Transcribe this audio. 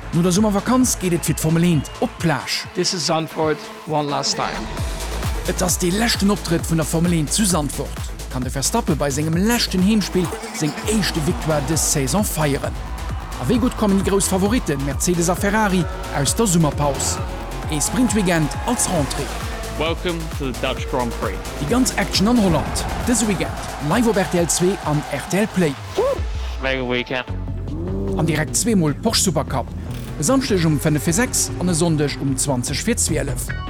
No der Sommervakanz geht et fir d'Formel 1 op Plage. This is Zandvoort one last time. Et ass de lächten Optritt vun der Formel 1 zu Zandvoort. Kann de Verstappe bei segem lächten Heemspiel seg éischchte Victoire des Saison feieren. Aéi gut kommen die gros Favoriten Mercedes a Ferrari aus der Summerpaus. E Sprintweekend als Rentrée. Welcome to the Dutch Grand Prix. Die ganz Action an Holland. Dis Weekend live op RTL 2 an RTL Play. Mega weekend. An direkt 2mal Porsche Supercup. Samstech um 5:06 an e Sondech um 20:12.